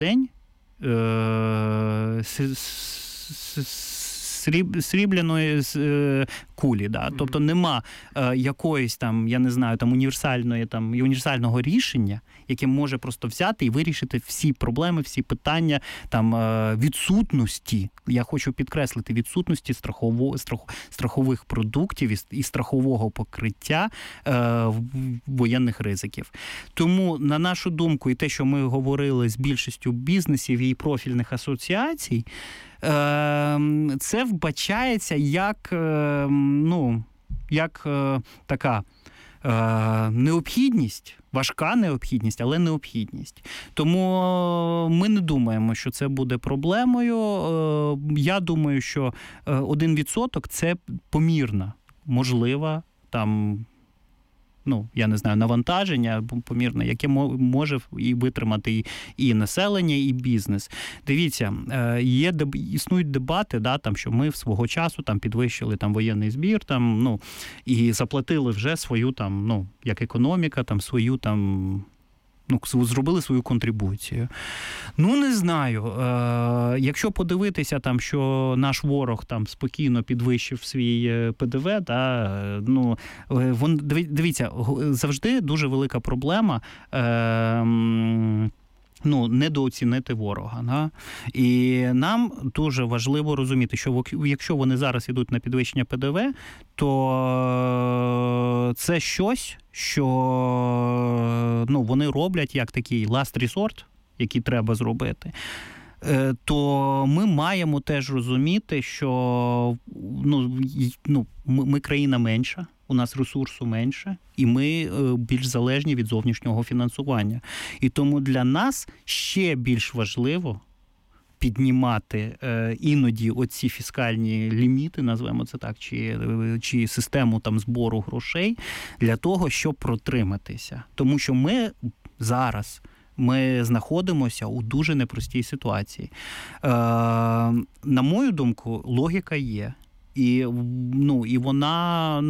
день срібляної кулі, да. Тобто нема якоїсь там, я не знаю, там універсального рішення, яке може просто взяти і вирішити всі проблеми, всі питання там відсутності. Я хочу підкреслити відсутності страхових продуктів і страхового покриття воєнних ризиків. Тому, на нашу думку, і те, що ми говорили з більшістю бізнесів і профільних асоціацій, це вбачається як така необхідність, важка необхідність, але необхідність. Тому ми не думаємо, що це буде проблемою. Я думаю, що 1% – це помірна, можлива там, я не знаю, навантаження помірне, яке може і витримати і населення, і бізнес. Дивіться, існують дебати, да, там, що ми свого часу там підвищили там воєнний збір, там, і заплатили вже свою там, як економіка, там свою там, зробили свою контрибуцію. Не знаю. Якщо подивитися, там, що наш ворог там спокійно підвищив свій ПДВ, да, дивіться, завжди дуже велика проблема недооцінити ворога. Да? І нам дуже важливо розуміти, що якщо вони зараз йдуть на підвищення ПДВ, то це щось, що вони роблять як такий last resort, який треба зробити. То ми маємо теж розуміти, що ми країна менша, у нас ресурсу менше, і ми більш залежні від зовнішнього фінансування. І тому для нас ще більш важливо піднімати іноді оці фіскальні ліміти, назвемо це так, чи систему там збору грошей для того, щоб протриматися. Тому що ми зараз знаходимося у дуже непростій ситуації. На мою думку, логіка є. І вона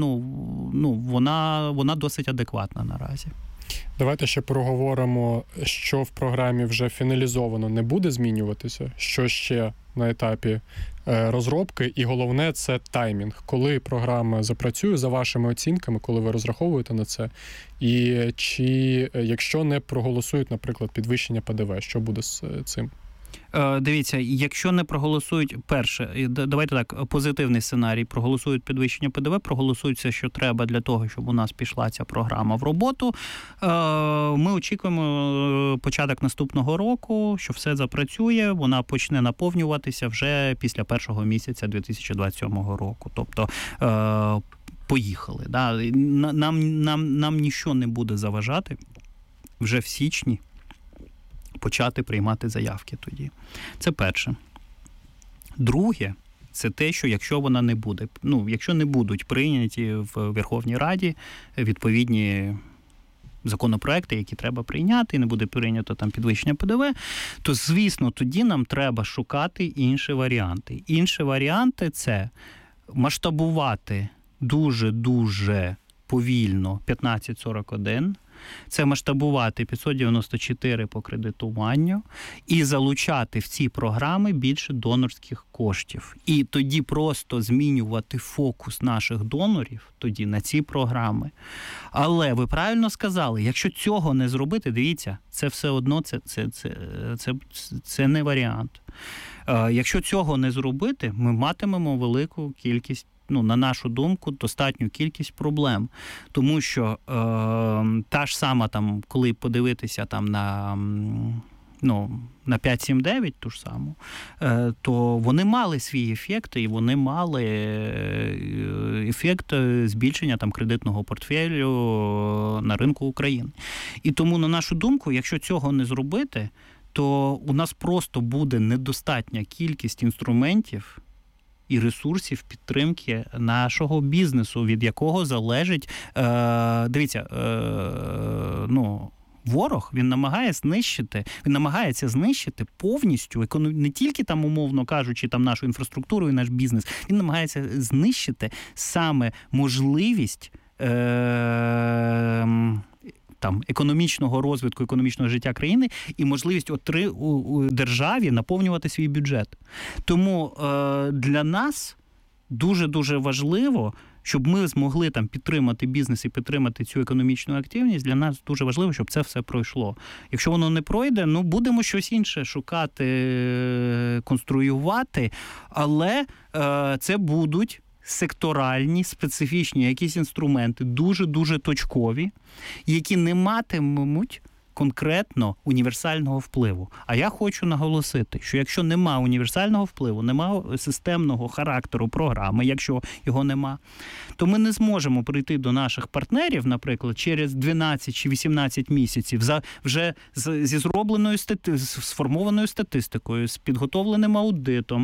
досить адекватна наразі. Давайте ще проговоримо, що в програмі вже фіналізовано не буде змінюватися, що ще на етапі розробки, і головне – це таймінг. Коли програма запрацює, за вашими оцінками, коли ви розраховуєте на це, і чи, якщо не проголосують, наприклад, підвищення ПДВ, що буде з цим? Дивіться, якщо не проголосують, перше, давайте так, позитивний сценарій, проголосують підвищення ПДВ, проголосують все, що треба для того, щоб у нас пішла ця програма в роботу. Ми очікуємо початок наступного року, що все запрацює, вона почне наповнюватися вже після першого місяця 2027 року. Тобто поїхали. Да? Нам нічого не буде заважати вже в січні почати приймати заявки тоді. Це перше. Друге, це те, що якщо не будуть прийняті в Верховній Раді відповідні законопроекти, які треба прийняти, і не буде прийнято там підвищення ПДВ, то, звісно, тоді нам треба шукати інші варіанти. Інші варіанти – це масштабувати дуже-дуже повільно 1541, це масштабувати 594 по кредитуванню і залучати в ці програми більше донорських коштів. І тоді просто змінювати фокус наших донорів тоді на ці програми. Але ви правильно сказали, якщо цього не зробити, дивіться, це все одно це не варіант. Якщо цього не зробити, ми матимемо велику кількість, на нашу думку, достатню кількість проблем. Тому що та ж сама, там, коли подивитися там, на 5.7.9 ту ж саму, то вони мали свій ефект, і вони мали ефект збільшення там, кредитного портфелю на ринку України. І тому, на нашу думку, якщо цього не зробити, то у нас просто буде недостатня кількість інструментів і ресурсів підтримки нашого бізнесу, від якого залежить, дивіться, ворог, він намагається знищити повністю, не тільки там, умовно кажучи, там нашу інфраструктуру і наш бізнес, він намагається знищити саме можливість там економічного розвитку, економічного життя країни і можливість у державі наповнювати свій бюджет. Тому для нас дуже-дуже важливо, щоб ми змогли там підтримати бізнес і підтримати цю економічну активність, для нас дуже важливо, щоб це все пройшло. Якщо воно не пройде, будемо щось інше шукати, конструювати, але це будуть секторальні, специфічні якісь інструменти, дуже-дуже точкові, які не матимуть конкретно універсального впливу. А я хочу наголосити, що якщо нема універсального впливу, нема системного характеру програми, якщо його нема, то ми не зможемо прийти до наших партнерів, наприклад, через 12 чи 18 місяців вже зі зробленою сформованою статистикою, з підготовленим аудитом.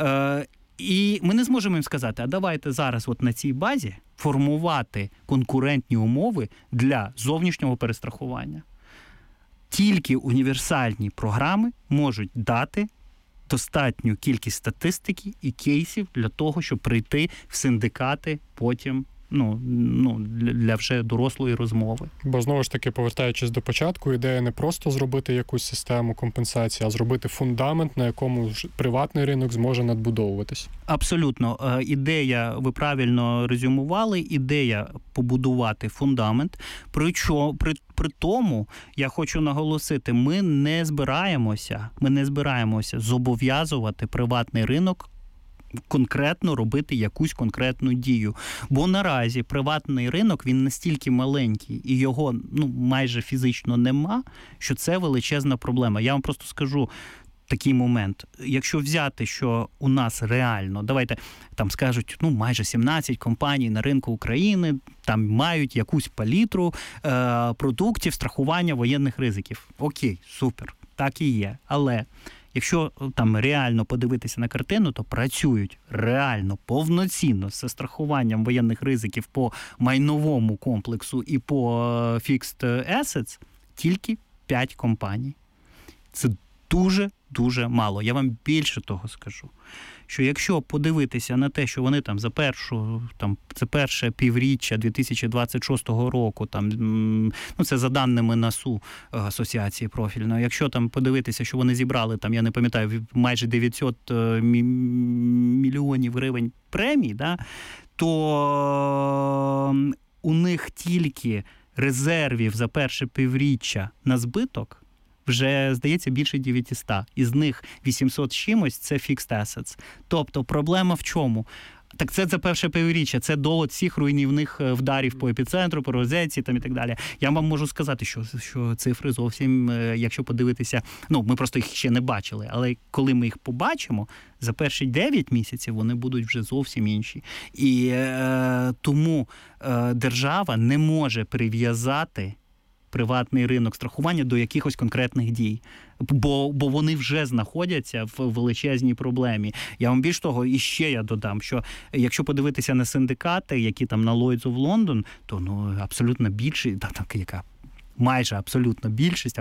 І ми не зможемо їм сказати, а давайте зараз на цій базі формувати конкурентні умови для зовнішнього перестрахування. Тільки універсальні програми можуть дати достатню кількість статистики і кейсів для того, щоб прийти в синдикати потім для вже дорослої розмови. Бо, знову ж таки, повертаючись до початку, ідея не просто зробити якусь систему компенсації, а зробити фундамент, на якому приватний ринок зможе надбудовуватись. Абсолютно. Ідея, ви правильно резюмували, ідея побудувати фундамент. При тому, я хочу наголосити, ми не збираємося зобов'язувати приватний ринок конкретно робити якусь конкретну дію. Бо наразі приватний ринок, він настільки маленький і його майже фізично нема, що це величезна проблема. Я вам просто скажу такий момент. Якщо взяти, що у нас реально, давайте там скажуть, майже 17 компаній на ринку України там мають якусь палітру продуктів страхування воєнних ризиків. Окей, супер, так і є. Але якщо там реально подивитися на картину, то працюють реально, повноцінно з страхуванням воєнних ризиків по майновому комплексу і по Fixed Assets тільки 5 компаній. Це дуже мало. Я вам більше того скажу, що якщо подивитися на те, що вони там це перше півріччя 2026 року, це за даними НАСУ, асоціації профільної, якщо там подивитися, що вони зібрали, я не пам'ятаю, майже 900 мільйонів гривень премій, то у них тільки резервів за перше півріччя на збиток вже, здається, більше 900. Із них 800 з чимось – це Fixed Assets. Тобто проблема в чому? Так це за перше півріччя, це до цих руйнівних вдарів по епіцентру, по розетці і так далі. Я вам можу сказати, що цифри зовсім, якщо подивитися, ми просто їх ще не бачили, але коли ми їх побачимо, за перші 9 місяців вони будуть вже зовсім інші. І тому держава не може прив'язати приватний ринок страхування до якихось конкретних дій. Бо вони вже знаходяться в величезній проблемі. Я вам більш того, і ще я додам, що якщо подивитися на синдикати, які там на Lloyd's of London, то абсолютно більшість, майже абсолютна більшість,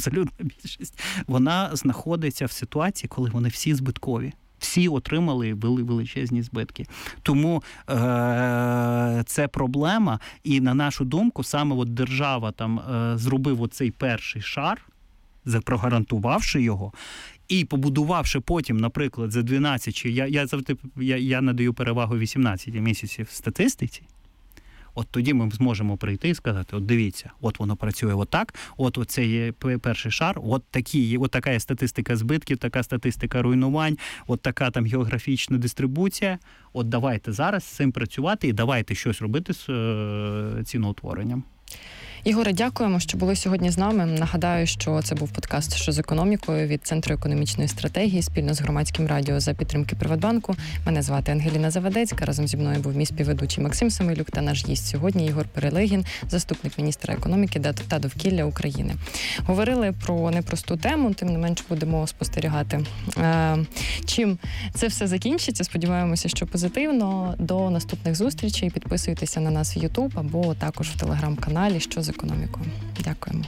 вона знаходиться в ситуації, коли вони всі збиткові. Всі отримали величезні збитки. Тому це проблема. І на нашу думку, саме держава зробив оцей перший шар, прогарантувавши його, і побудувавши потім, наприклад, за 12, чи я надаю перевагу 18 місяців статистиці, от тоді ми зможемо прийти і сказати, дивіться, воно працює отак, оце є перший шар, така є статистика збитків, така статистика руйнувань, така там географічна дистрибуція. Давайте зараз з цим працювати і давайте щось робити з ціноутворенням. Ігоре, дякуємо, що були сьогодні з нами. Нагадаю, що це був подкаст «Що з економікою» від Центру економічної стратегії спільно з Громадським радіо за підтримки Приватбанку. Мене звати Ангеліна Завадецька. Разом зі мною був мій співведучий Максим Самойлюк та наш гість сьогодні Ігор Перелегін, заступник міністра економіки та довкілля України. Говорили про непросту тему, тим не менш будемо спостерігати, чим це все закінчиться. Сподіваємося, що позитивно. До наступних зустрічей. Підписуйтеся на нас в YouTube або також в Телеграм-каналі «Що з економікою». Дякуємо.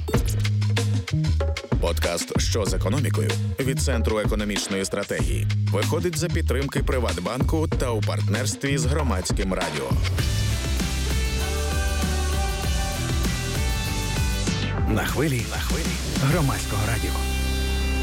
Подкаст «Що з економікою» від Центру економічної стратегії виходить за підтримки Приватбанку та у партнерстві з Громадським радіо. На хвилі громадського радіо.